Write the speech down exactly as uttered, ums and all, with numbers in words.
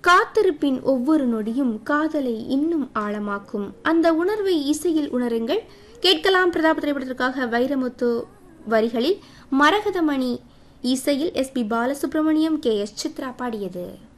காத்திருப்பின் ஒவ்வொரு நொடியும் காதலை இன்னும் ஆழமாக்கும். அந்த உணர்வை இசையில் உணருங்கள். கேட்கலாம். பிரதாப திரைப்படத்திற்காக வைரமுத்து வரிகளில் மரகதமணி இசையில் S B Balasubramaniam, K S Chitra பாடியது.